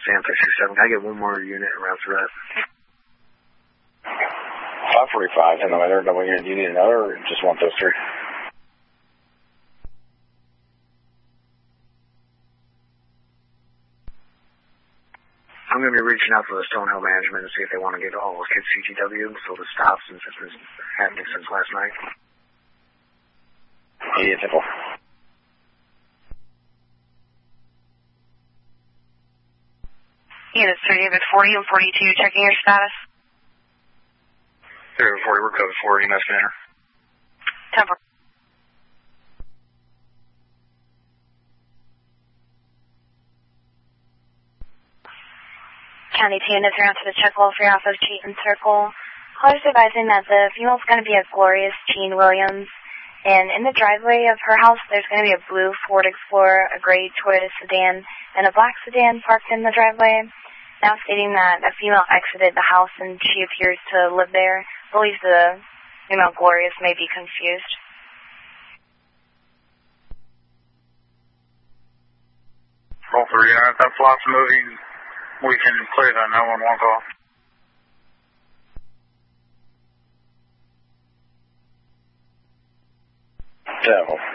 Sam 667. Can I get one more unit around for that? 545 in the weather, double unit. Do you need another or just want those three? I'm going to be reaching out to the Stonehill management and see if they want to get all those kids CTW so the stop since it's been happening since last night. Yeah, simple. Units 3 David 40 and 42, checking your status. 3 David 40, we're code 4, EMS banner. Temple. County 2 units around to the check wall for your off of Cheaton Circle. Caller's advising that the female's going to be a Glorious Jean Williams. And in the driveway of her house, there's going to be a blue Ford Explorer, a gray Toyota sedan, and a black sedan parked in the driveway. Now stating that a female exited the house and she appears to live there. Believes the female Glorious may be confused. Roll 3, if that flop's moving, we can clear that 911 call. Devil.